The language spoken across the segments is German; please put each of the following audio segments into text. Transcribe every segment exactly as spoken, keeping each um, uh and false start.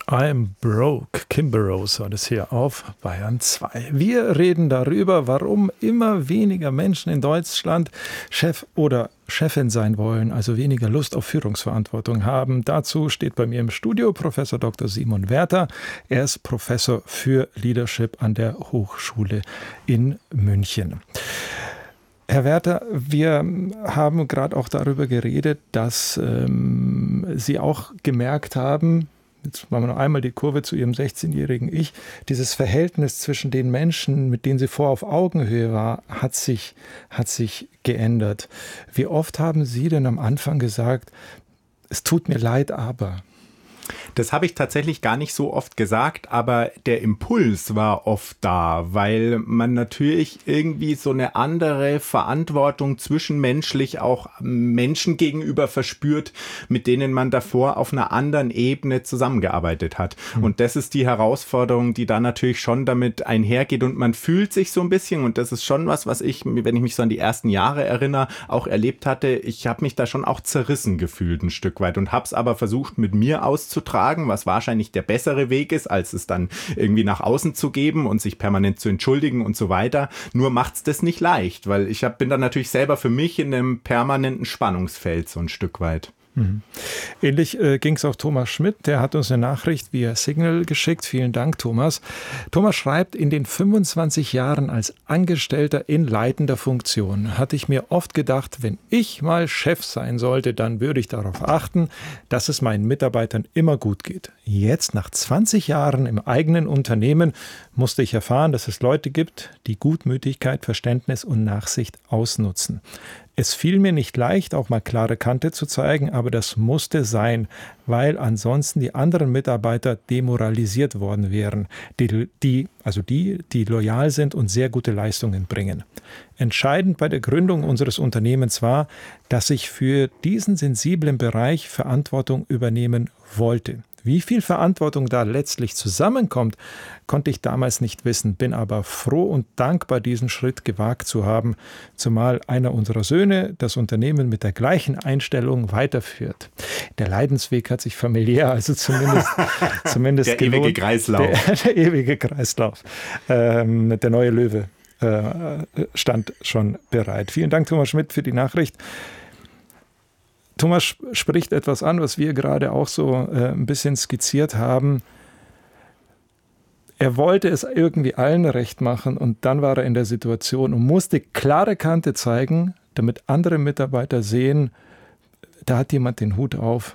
I'm broke. Kimberos war das hier auf Bayern zwei. Wir reden darüber, warum immer weniger Menschen in Deutschland Chef oder Chefin sein wollen, also weniger Lust auf Führungsverantwortung haben. Dazu steht bei mir im Studio Professor Doktor Simon Werther. Er ist Professor für Leadership an der Hochschule in München. Herr Werther, wir haben gerade auch darüber geredet, dass ähm, Sie auch gemerkt haben, jetzt machen wir noch einmal die Kurve zu Ihrem sechzehnjährigen Ich, dieses Verhältnis zwischen den Menschen, mit denen Sie vorher auf Augenhöhe war, hat sich, hat sich geändert. Wie oft haben Sie denn am Anfang gesagt, es tut mir leid, aber... Das habe ich tatsächlich gar nicht so oft gesagt, aber der Impuls war oft da, weil man natürlich irgendwie so eine andere Verantwortung zwischenmenschlich auch Menschen gegenüber verspürt, mit denen man davor auf einer anderen Ebene zusammengearbeitet hat. Mhm. Und das ist die Herausforderung, die da natürlich schon damit einhergeht und man fühlt sich so ein bisschen, und das ist schon was, was ich, wenn ich mich so an die ersten Jahre erinnere, auch erlebt hatte, ich habe mich da schon auch zerrissen gefühlt ein Stück weit und habe es aber versucht mit mir auszutragen, was wahrscheinlich der bessere Weg ist, als es dann irgendwie nach außen zu geben und sich permanent zu entschuldigen und so weiter. Nur macht's das nicht leicht, weil ich hab, bin dann natürlich selber für mich in einem permanenten Spannungsfeld so ein Stück weit. Mhm. Ähnlich äh, ging es auch Thomas Schmidt, der hat uns eine Nachricht via Signal geschickt. Vielen Dank, Thomas. Thomas schreibt, in den fünfundzwanzig Jahren als Angestellter in leitender Funktion hatte ich mir oft gedacht, wenn ich mal Chef sein sollte, dann würde ich darauf achten, dass es meinen Mitarbeitern immer gut geht. Jetzt, nach zwanzig Jahren im eigenen Unternehmen, musste ich erfahren, dass es Leute gibt, die Gutmütigkeit, Verständnis und Nachsicht ausnutzen. Es fiel mir nicht leicht, auch mal klare Kante zu zeigen, aber das musste sein, weil ansonsten die anderen Mitarbeiter demoralisiert worden wären, die, die, also die, die loyal sind und sehr gute Leistungen bringen. Entscheidend bei der Gründung unseres Unternehmens war, dass ich für diesen sensiblen Bereich Verantwortung übernehmen wollte. Wie viel Verantwortung da letztlich zusammenkommt, konnte ich damals nicht wissen, bin aber froh und dankbar, diesen Schritt gewagt zu haben, zumal einer unserer Söhne das Unternehmen mit der gleichen Einstellung weiterführt. Der Leidensweg hat sich familiär, also zumindest, zumindest der gelohnt. ewige Kreislauf. Der, der ewige Kreislauf. Ähm, der neue Löwe äh, stand schon bereit. Vielen Dank, Thomas Schmidt, für die Nachricht. Thomas spricht etwas an, was wir gerade auch so äh, ein bisschen skizziert haben. Er wollte es irgendwie allen recht machen und dann war er in der Situation und musste klare Kante zeigen, damit andere Mitarbeiter sehen, da hat jemand den Hut auf.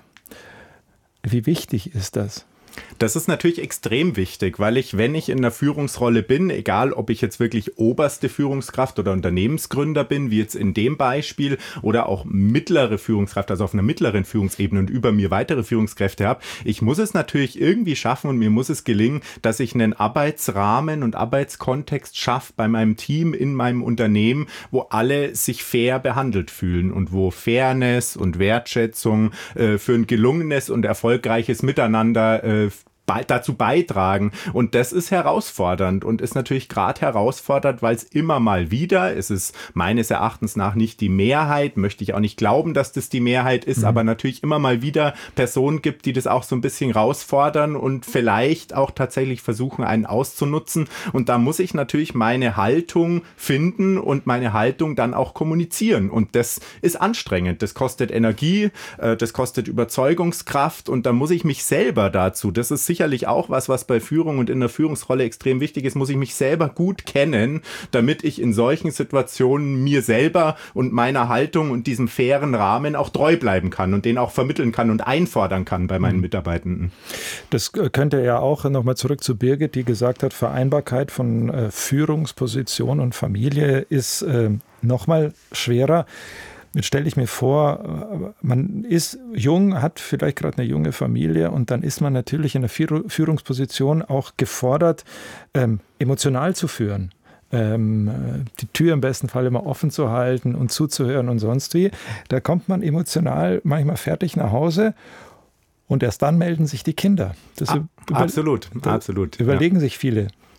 Wie wichtig ist das? Das ist natürlich extrem wichtig, weil ich, wenn ich in einer Führungsrolle bin, egal ob ich jetzt wirklich oberste Führungskraft oder Unternehmensgründer bin, wie jetzt in dem Beispiel, oder auch mittlere Führungskraft, also auf einer mittleren Führungsebene und über mir weitere Führungskräfte habe, ich muss es natürlich irgendwie schaffen und mir muss es gelingen, dass ich einen Arbeitsrahmen und Arbeitskontext schaffe bei meinem Team, in meinem Unternehmen, wo alle sich fair behandelt fühlen und wo Fairness und Wertschätzung äh, für ein gelungenes und erfolgreiches Miteinander äh, dazu beitragen. Und das ist herausfordernd und ist natürlich gerade herausfordernd, weil es immer mal wieder, es ist meines Erachtens nach nicht die Mehrheit, möchte ich auch nicht glauben, dass das die Mehrheit ist, mhm. aber natürlich immer mal wieder Personen gibt, die das auch so ein bisschen herausfordern und vielleicht auch tatsächlich versuchen, einen auszunutzen. Und da muss ich natürlich meine Haltung finden und meine Haltung dann auch kommunizieren. Und das ist anstrengend. Das kostet Energie, das kostet Überzeugungskraft und da muss ich mich selber dazu, das ist sicherlich auch was, was bei Führung und in der Führungsrolle extrem wichtig ist, muss ich mich selber gut kennen, damit ich in solchen Situationen mir selber und meiner Haltung und diesem fairen Rahmen auch treu bleiben kann und den auch vermitteln kann und einfordern kann bei meinen Mitarbeitenden. Das könnte ja auch nochmal zurück zu Birgit, die gesagt hat, Vereinbarkeit von äh, Führungsposition und Familie ist äh, nochmal schwerer. Jetzt stelle ich mir vor, man ist jung, hat vielleicht gerade eine junge Familie und dann ist man natürlich in einer Führungsposition auch gefordert, ähm, emotional zu führen. Ähm, die Tür im besten Fall immer offen zu halten und zuzuhören und sonst wie. Da kommt man emotional manchmal fertig nach Hause und erst dann melden sich die Kinder. Das ah, über- absolut, da absolut. Überlegen ja. sich viele.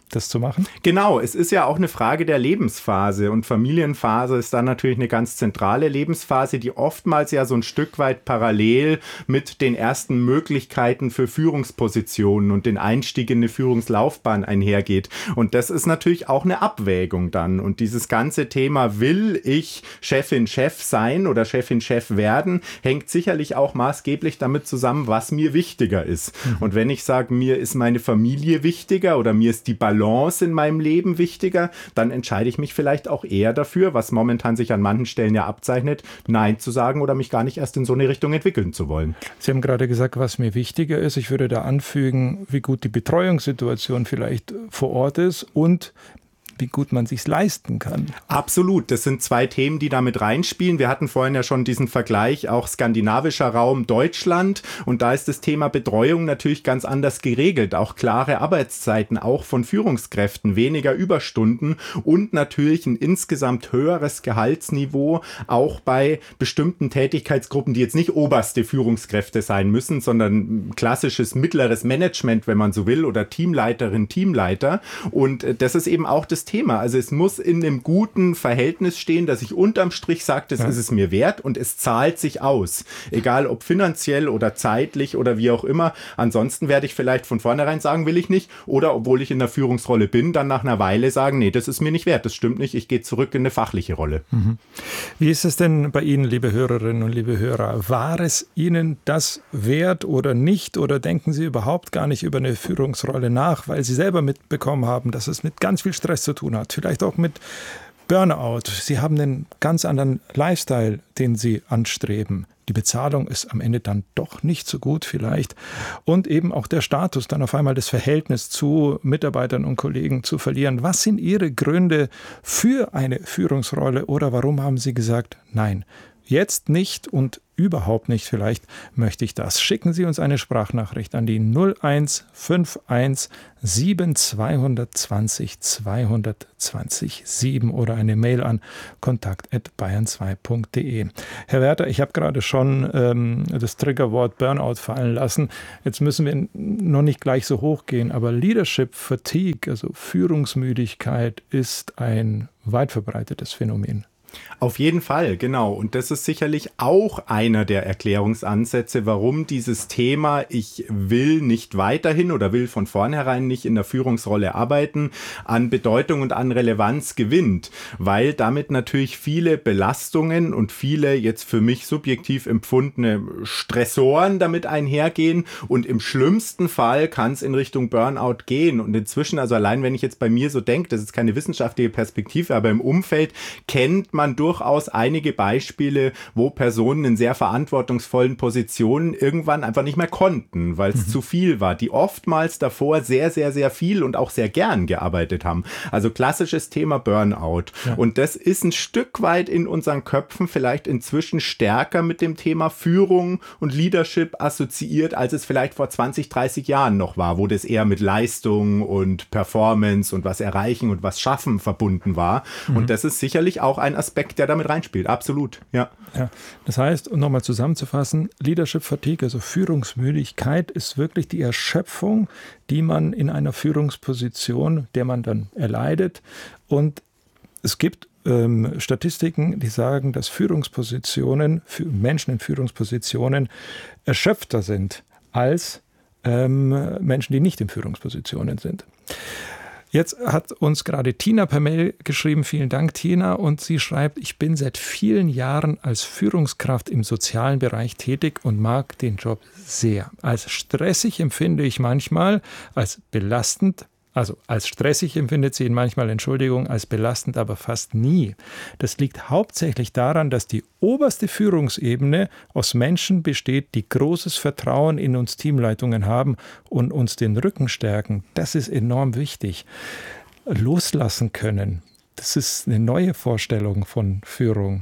das zu machen? Genau, es ist ja auch eine Frage der Lebensphase und Familienphase ist dann natürlich eine ganz zentrale Lebensphase, die oftmals ja so ein Stück weit parallel mit den ersten Möglichkeiten für Führungspositionen und den Einstieg in eine Führungslaufbahn einhergeht. Und das ist natürlich auch eine Abwägung dann. Und dieses ganze Thema, will ich Chefin, Chef sein oder Chefin, Chef werden, hängt sicherlich auch maßgeblich damit zusammen, was mir wichtiger ist. Mhm. Und wenn ich sage, mir ist meine Familie wichtiger oder mir ist die Balance in meinem Leben wichtiger, dann entscheide ich mich vielleicht auch eher dafür, was momentan sich an manchen Stellen ja abzeichnet, Nein zu sagen oder mich gar nicht erst in so eine Richtung entwickeln zu wollen. Sie haben gerade gesagt, was mir wichtiger ist. Ich würde da anfügen, wie gut die Betreuungssituation vielleicht vor Ort ist und wie gut man sich's leisten kann. Absolut, das sind zwei Themen, die da mit reinspielen. Wir hatten vorhin ja schon diesen Vergleich, auch skandinavischer Raum Deutschland, und da ist das Thema Betreuung natürlich ganz anders geregelt. Auch klare Arbeitszeiten, auch von Führungskräften, weniger Überstunden und natürlich ein insgesamt höheres Gehaltsniveau, auch bei bestimmten Tätigkeitsgruppen, die jetzt nicht oberste Führungskräfte sein müssen, sondern klassisches mittleres Management, wenn man so will, oder Teamleiterin, Teamleiter. Und das ist eben auch das Thema. Also es muss in einem guten Verhältnis stehen, dass ich unterm Strich sage, das ja. ist es mir wert und es zahlt sich aus. Egal ob finanziell oder zeitlich oder wie auch immer. Ansonsten werde ich vielleicht von vornherein sagen, will ich nicht. Oder obwohl ich in der Führungsrolle bin, dann nach einer Weile sagen, nee, das ist mir nicht wert, das stimmt nicht, ich gehe zurück in eine fachliche Rolle. Mhm. Wie ist es denn bei Ihnen, liebe Hörerinnen und liebe Hörer? War es Ihnen das wert oder nicht? Oder denken Sie überhaupt gar nicht über eine Führungsrolle nach, weil Sie selber mitbekommen haben, dass es mit ganz viel Stress zu tun hat, vielleicht auch mit Burnout. Sie haben einen ganz anderen Lifestyle, den Sie anstreben. Die Bezahlung ist am Ende dann doch nicht so gut vielleicht. Und eben auch der Status, dann auf einmal das Verhältnis zu Mitarbeitern und Kollegen zu verlieren. Was sind Ihre Gründe für eine Führungsrolle oder warum haben Sie gesagt, nein, jetzt nicht und überhaupt nicht, vielleicht möchte ich das. Schicken Sie uns eine Sprachnachricht an die null eins fünf eins sieben zwei zwei null zwei zwei null sieben oder eine Mail an kontakt at bayern zwei punkt de. Herr Werther, ich habe gerade schon ähm, das Triggerwort Burnout fallen lassen. Jetzt müssen wir noch nicht gleich so hoch gehen, aber Leadership Fatigue, also Führungsmüdigkeit, ist ein weit verbreitetes Phänomen. Auf jeden Fall, genau. Und das ist sicherlich auch einer der Erklärungsansätze, warum dieses Thema, ich will nicht weiterhin oder will von vornherein nicht in der Führungsrolle arbeiten, an Bedeutung und an Relevanz gewinnt. Weil damit natürlich viele Belastungen und viele jetzt für mich subjektiv empfundene Stressoren damit einhergehen. Und im schlimmsten Fall kann es in Richtung Burnout gehen. Und inzwischen, also allein wenn ich jetzt bei mir so denke, das ist keine wissenschaftliche Perspektive, aber im Umfeld kennt man durchaus einige Beispiele, wo Personen in sehr verantwortungsvollen Positionen irgendwann einfach nicht mehr konnten, weil es mhm. zu viel war, die oftmals davor sehr, sehr, sehr viel und auch sehr gern gearbeitet haben. Also klassisches Thema Burnout. Ja. Und das ist ein Stück weit in unseren Köpfen vielleicht inzwischen stärker mit dem Thema Führung und Leadership assoziiert, als es vielleicht vor zwanzig, dreißig Jahren noch war, wo das eher mit Leistung und Performance und was erreichen und was schaffen verbunden war. Mhm. Und das ist sicherlich auch ein Aspekt, der damit reinspielt. Absolut, ja. ja. Das heißt, um nochmal zusammenzufassen, Leadership Fatigue, also Führungsmüdigkeit, ist wirklich die Erschöpfung, die man in einer Führungsposition, der man dann erleidet. Und es gibt ähm, Statistiken, die sagen, dass Führungspositionen, für Menschen in Führungspositionen erschöpfter sind als ähm, Menschen, die nicht in Führungspositionen sind. Jetzt hat uns gerade Tina per Mail geschrieben, vielen Dank Tina, und sie schreibt, ich bin seit vielen Jahren als Führungskraft im sozialen Bereich tätig und mag den Job sehr. Als stressig empfinde ich manchmal, als belastend, also als stressig empfindet sie ihn manchmal, Entschuldigung, als belastend aber fast nie. Das liegt hauptsächlich daran, dass die oberste Führungsebene aus Menschen besteht, die großes Vertrauen in uns Teamleitungen haben und uns den Rücken stärken. Das ist enorm wichtig. Loslassen können, das ist eine neue Vorstellung von Führung.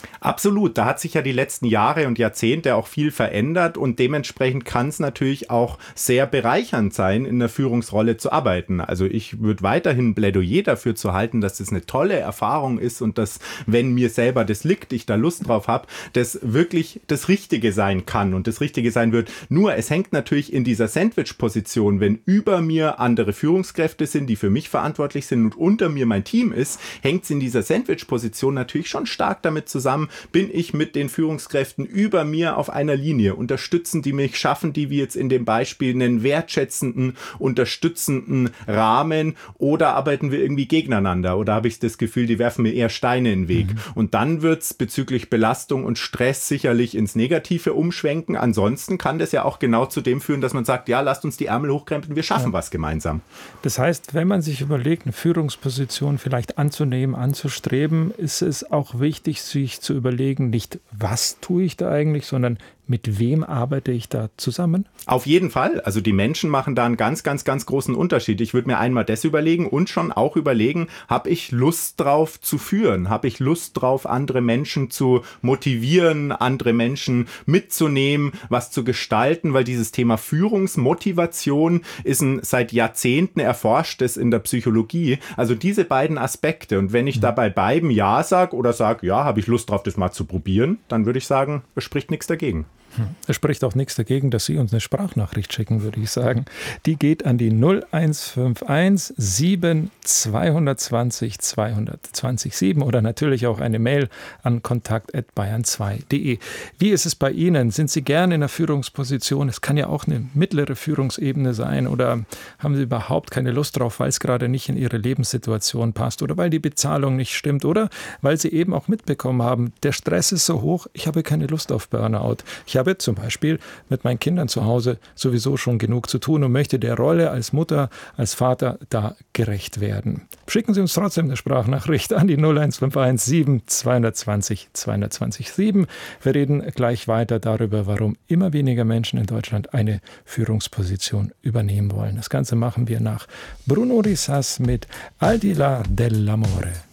Absolut, da hat sich ja die letzten Jahre und Jahrzehnte auch viel verändert und dementsprechend kann es natürlich auch sehr bereichernd sein, in der Führungsrolle zu arbeiten. Also ich würde weiterhin ein Plädoyer dafür zu halten, dass das eine tolle Erfahrung ist und dass, wenn mir selber das liegt, ich da Lust drauf habe, das wirklich das Richtige sein kann und das Richtige sein wird. Nur es hängt natürlich in dieser Sandwich-Position, wenn über mir andere Führungskräfte sind, die für mich verantwortlich sind und unter mir mein Team ist, hängt es in dieser Sandwich-Position natürlich schon stark damit zusammen, bin ich mit den Führungskräften über mir auf einer Linie, unterstützen die mich, schaffen die, wie jetzt in dem Beispiel, einen wertschätzenden, unterstützenden Rahmen oder arbeiten wir irgendwie gegeneinander oder habe ich das Gefühl, die werfen mir eher Steine in den Weg. Mhm. Und dann wird es bezüglich Belastung und Stress sicherlich ins Negative umschwenken. Ansonsten kann das ja auch genau zu dem führen, dass man sagt, ja, lasst uns die Ärmel hochkrempeln, wir schaffen ja. was gemeinsam. Das heißt, wenn man sich überlegt, eine Führungsposition vielleicht anzunehmen, anzustreben, ist es auch wichtig, sich zu überlegen, nicht was tue ich da eigentlich, sondern mit wem arbeite ich da zusammen? Auf jeden Fall. Also die Menschen machen da einen ganz, ganz, ganz großen Unterschied. Ich würde mir einmal das überlegen und schon auch überlegen, habe ich Lust drauf zu führen? Habe ich Lust drauf, andere Menschen zu motivieren, andere Menschen mitzunehmen, was zu gestalten? Weil dieses Thema Führungsmotivation ist ein seit Jahrzehnten erforschtes in der Psychologie. Also diese beiden Aspekte. Und wenn ich da bei beiden Ja sage oder sage, ja, habe ich Lust drauf, das mal zu probieren, dann würde ich sagen, es spricht nichts dagegen. Es spricht auch nichts dagegen, dass Sie uns eine Sprachnachricht schicken, würde ich sagen. Die geht an die null eins fünf eins sieben zwei zwei null zwei zwei null sieben oder natürlich auch eine Mail an kontakt at bayern zwei punkt de. Wie ist es bei Ihnen? Sind Sie gerne in einer Führungsposition? Es kann ja auch eine mittlere Führungsebene sein oder haben Sie überhaupt keine Lust drauf, weil es gerade nicht in Ihre Lebenssituation passt oder weil die Bezahlung nicht stimmt oder weil Sie eben auch mitbekommen haben, der Stress ist so hoch, ich habe keine Lust auf Burnout. Ich habe zum Beispiel mit meinen Kindern zu Hause sowieso schon genug zu tun und möchte der Rolle als Mutter, als Vater da gerecht werden. Schicken Sie uns trotzdem eine Sprachnachricht an die null eins fünf eins sieben zwei zwei null zwei zwei null sieben. Wir reden gleich weiter darüber, warum immer weniger Menschen in Deutschland eine Führungsposition übernehmen wollen. Das Ganze machen wir nach Bruno Risas mit Al di là dell'amore.